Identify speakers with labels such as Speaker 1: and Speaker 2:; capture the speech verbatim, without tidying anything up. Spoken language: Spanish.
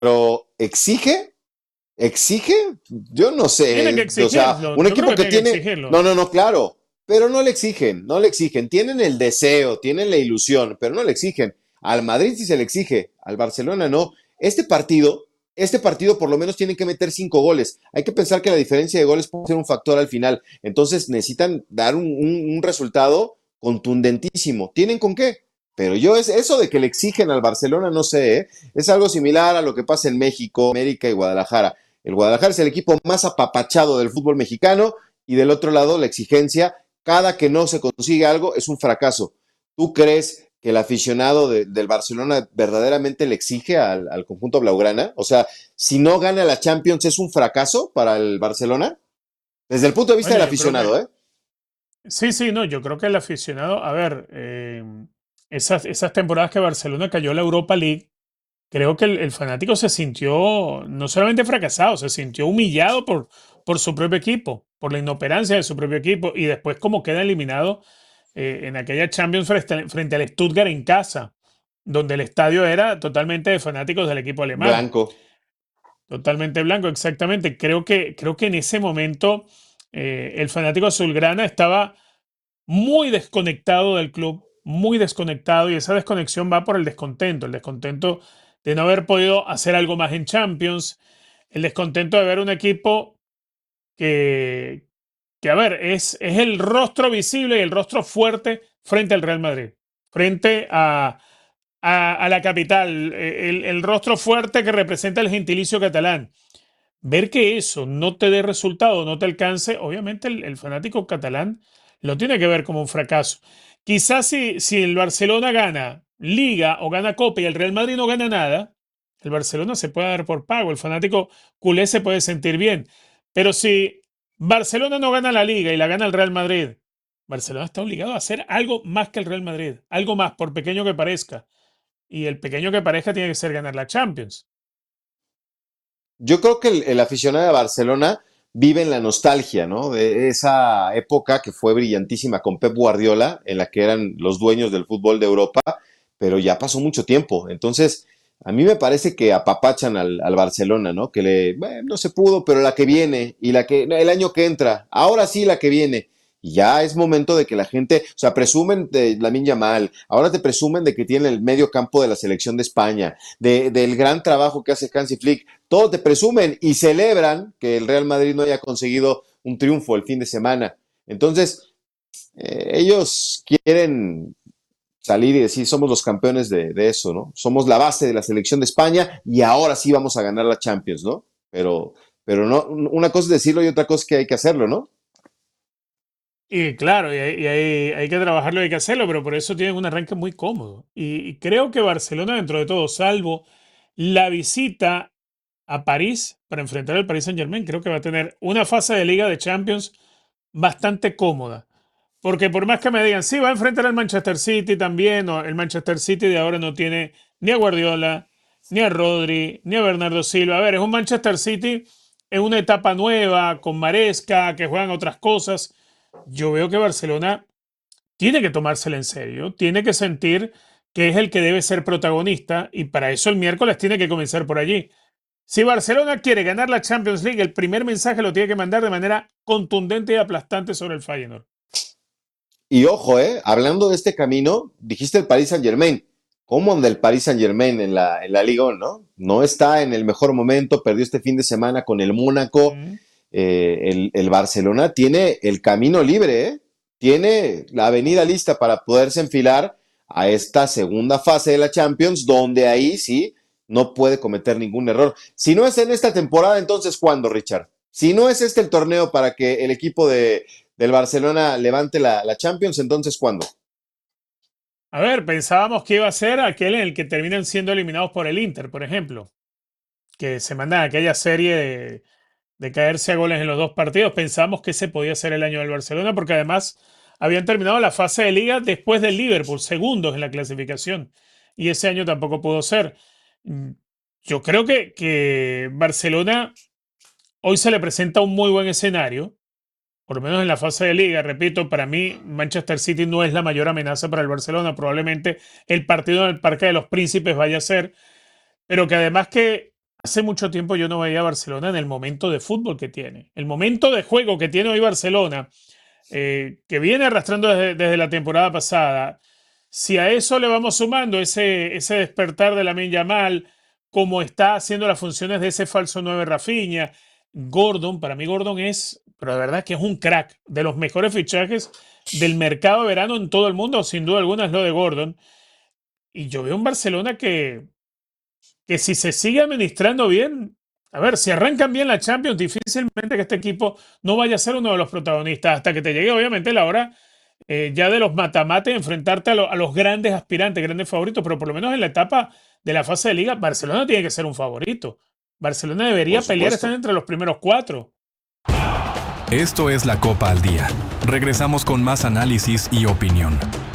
Speaker 1: pero ¿exige? ¿Exige? Yo no
Speaker 2: Tiene que
Speaker 1: sé. O sea,
Speaker 2: exigirlo.
Speaker 1: un
Speaker 2: Yo creo
Speaker 1: equipo
Speaker 2: que
Speaker 1: que
Speaker 2: tiene que
Speaker 1: tiene. No,
Speaker 2: exigirlo.
Speaker 1: no, no, claro. Pero no le exigen, no le exigen. Tienen el deseo, tienen la ilusión, pero no le exigen. Al Madrid sí se le exige, al Barcelona no. Este partido, este partido por lo menos tienen que meter cinco goles. Hay que pensar que la diferencia de goles puede ser un factor al final. Entonces necesitan dar un, un, un resultado contundentísimo. ¿Tienen con qué? Pero yo es eso de que le exigen al Barcelona, no sé, ¿eh? Es algo similar a lo que pasa en México, América y Guadalajara. El Guadalajara es el equipo más apapachado del fútbol mexicano y del otro lado la exigencia, cada que no se consigue algo es un fracaso. ¿Tú crees que el aficionado de, del Barcelona verdaderamente le exige al, al conjunto blaugrana? O sea, si no gana la Champions es un fracaso para el Barcelona. Desde el punto de vista
Speaker 2: Bueno,
Speaker 1: del
Speaker 2: yo creo
Speaker 1: aficionado,
Speaker 2: que
Speaker 1: ¿eh?
Speaker 2: sí, sí, no, yo creo que el aficionado, a ver, eh, esas, esas temporadas que Barcelona cayó a la Europa League, creo que el, el fanático se sintió no solamente fracasado, se sintió humillado por, por su propio equipo, por la inoperancia de su propio equipo y después como queda eliminado eh, en aquella Champions frente, frente al Stuttgart en casa, donde el estadio era totalmente de fanáticos del equipo alemán,
Speaker 1: Blanco.
Speaker 2: totalmente blanco, exactamente. Creo que, creo que en ese momento eh, el fanático azulgrana estaba muy desconectado del club, muy desconectado, y esa desconexión va por el descontento, el descontento de no haber podido hacer algo más en Champions, el descontento de ver un equipo que, que a ver, es, es el rostro visible y el rostro fuerte frente al Real Madrid, frente a, a, a la capital, el, el rostro fuerte que representa el gentilicio catalán. Ver que eso no te dé resultado, no te alcance, obviamente el, el fanático catalán lo tiene que ver como un fracaso. Quizás si, si el Barcelona gana Liga o gana Copa y el Real Madrid no gana nada, el Barcelona se puede dar por pago, el fanático culé se puede sentir bien. Pero si Barcelona no gana la Liga y la gana el Real Madrid, Barcelona está obligado a hacer algo más que el Real Madrid, algo más, por pequeño que parezca. Y el pequeño que parezca tiene que ser ganar la Champions.
Speaker 1: Yo creo que el, el aficionado de Barcelona vive en la nostalgia, ¿no? De esa época que fue brillantísima con Pep Guardiola, en la que eran los dueños del fútbol de Europa, pero ya pasó mucho tiempo. Entonces, a mí me parece que apapachan al, al Barcelona, ¿no? Que le, bueno, no se pudo, pero la que viene y la que, el año que entra, ahora sí la que viene. Y ya es momento de que la gente, o sea, presumen de Lamine Yamal, ahora te presumen de que tiene el medio campo de la selección de España, de, del gran trabajo que hace Hansi Flick, todos te presumen y celebran que el Real Madrid no haya conseguido un triunfo el fin de semana. Entonces, eh, ellos quieren salir y decir, somos los campeones de, de, eso, ¿no? Somos la base de la selección de España y ahora sí vamos a ganar la Champions, ¿no? Pero, pero no, una cosa es decirlo y otra cosa es que hay que hacerlo, ¿no?
Speaker 2: Y claro, y, hay, y hay, hay que trabajarlo, hay que hacerlo, pero por eso tienen un arranque muy cómodo. Y, y creo que Barcelona, dentro de todo, salvo la visita a París para enfrentar al Paris Saint-Germain, creo que va a tener una fase de Liga de Champions bastante cómoda. Porque por más que me digan, sí, va a enfrentar al Manchester City también, o el Manchester City de ahora no tiene ni a Guardiola, ni a Rodri, ni a Bernardo Silva. A ver, es un Manchester City en una etapa nueva, con Maresca, que juegan otras cosas. Yo veo que Barcelona tiene que tomársela en serio, tiene que sentir que es el que debe ser protagonista y para eso el miércoles tiene que comenzar por allí. Si Barcelona quiere ganar la Champions League, el primer mensaje lo tiene que mandar de manera contundente y aplastante sobre el Feyenoord.
Speaker 1: Y ojo, ¿eh? Hablando de este camino, dijiste el Paris Saint Germain. ¿Cómo anda el Paris Saint Germain en la, en la Liga, no? No está en el mejor momento, perdió este fin de semana con el Mónaco.
Speaker 2: Mm.
Speaker 1: Eh, el, el, Barcelona tiene el camino libre, ¿eh? Tiene la avenida lista para poderse enfilar a esta segunda fase de la Champions, donde ahí sí no puede cometer ningún error. Si no es en esta temporada, entonces ¿cuándo, Richard? Si no es este el torneo para que el equipo de, del Barcelona levante la, la Champions, entonces ¿cuándo?
Speaker 2: A ver, pensábamos que iba a ser aquel en el que terminan siendo eliminados por el Inter, por ejemplo, que se mandan aquella serie de, de caerse a goles en los dos partidos. Pensábamos que ese podía ser el año del Barcelona, porque además habían terminado la fase de liga después del Liverpool, segundos en la clasificación, y ese año tampoco pudo ser. Mm, Yo creo que, que Barcelona hoy se le presenta un muy buen escenario, por lo menos en la fase de liga. Repito, para mí Manchester City no es la mayor amenaza para el Barcelona. Probablemente el partido en el Parque de los Príncipes vaya a ser, pero que además que hace mucho tiempo yo no veía a Barcelona en el momento de fútbol que tiene. El momento de juego que tiene hoy Barcelona, eh, que viene arrastrando desde, desde la temporada pasada. Si a eso le vamos sumando ese, ese despertar de Lamine Yamal, como está haciendo las funciones de ese falso nueve Rafinha, Gordon, para mí Gordon es, pero de verdad que es un crack, de los mejores fichajes del mercado de verano en todo el mundo, sin duda alguna es lo de Gordon. Y yo veo un Barcelona que, que si se sigue administrando bien, a ver, si arrancan bien la Champions, difícilmente que este equipo no vaya a ser uno de los protagonistas, hasta que te llegue obviamente la hora eh, ya de los matamates, enfrentarte a, lo, a, los grandes aspirantes, grandes favoritos, pero por lo menos en la etapa de la fase de liga, Barcelona tiene que ser un favorito. Barcelona debería pelear, estar entre los primeros cuatro.
Speaker 3: Esto es la Copa al Día. Regresamos con más análisis y opinión.